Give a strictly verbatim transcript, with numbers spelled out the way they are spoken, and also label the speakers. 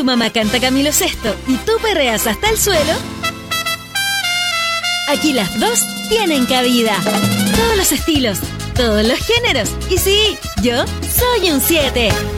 Speaker 1: mamá canta Camilo Sesto y tú perreas hasta el suelo, aquí las dos tienen cabida. Todos los estilos, todos los géneros. Y sí, yo soy un siete.